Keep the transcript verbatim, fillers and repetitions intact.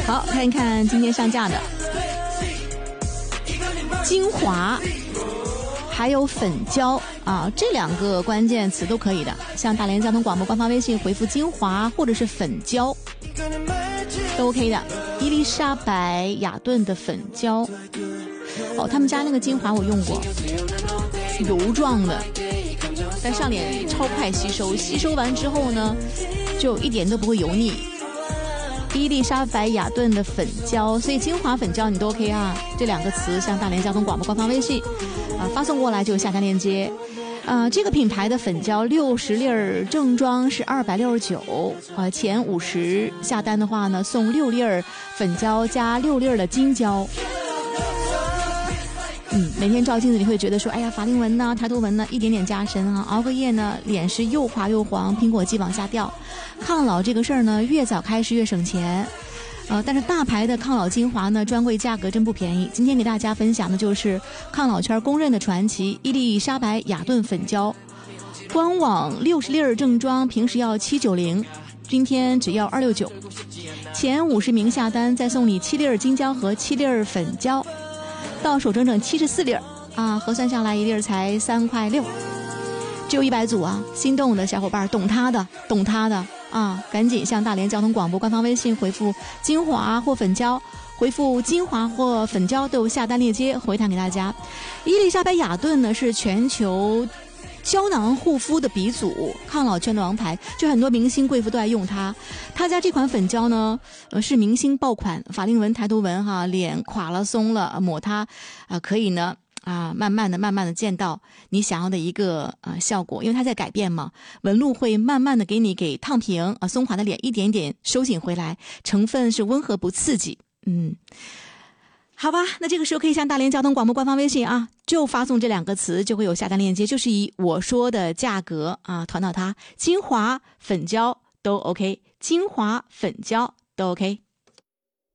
好，看一看今天上架的精华还有粉胶啊，这两个关键词都可以的，像大连交通广播官方微信回复精华或者是粉胶都 OK 的。伊丽莎白雅顿的粉胶哦，他们家那个精华我用过，油状的，但上脸超快吸收，吸收完之后呢就一点都不会油腻。伊丽莎白雅顿的粉胶，所以精华粉胶你都 OK 啊，这两个词向大连交通广播官方微信啊发送过来就有下单链接。呃，这个品牌的粉胶六十粒儿正装是二百六十九，呃，前五十下单的话呢，送六粒儿粉胶加六粒儿的金胶。嗯，每天照镜子你会觉得说，哎呀，法令纹呢、抬头纹呢，一点点加深啊，熬个夜呢，脸是又垮又黄，苹果肌往下掉。抗老这个事儿呢，越早开始越省钱。呃，但是大牌的抗老精华呢，专柜价格真不便宜。今天给大家分享的就是抗老圈公认的传奇伊丽莎白雅顿粉胶，官网六十粒儿正装平时要七九零，今天只要二六九，前五十名下单再送你七粒儿金胶和七粒儿粉胶，到手整整七十四粒儿啊，核算下来一粒儿才三块六，只有一百组啊！心动的小伙伴，懂它的，懂它的。啊，赶紧向大连交通广播官方微信回复精华或粉胶，回复精华或粉胶都有下单链接回弹给大家。伊丽莎白雅顿呢是全球胶囊护肤的鼻祖，抗老圈的王牌，就很多明星贵妇都爱用它。他家这款粉胶呢，呃是明星爆款，法令纹、抬头纹哈，脸垮了松了，抹它啊、呃、可以呢。啊，慢慢的、慢慢的见到你想要的一个呃效果，因为它在改变嘛，纹路会慢慢的给你给烫平啊，松垮的脸一点点收紧回来，成分是温和不刺激，嗯，好吧，那这个时候可以向大连交通广播官方微信啊，就发送这两个词，就会有下单链接，就是以我说的价格啊团到它，精华粉胶都 OK， 精华粉胶都 OK。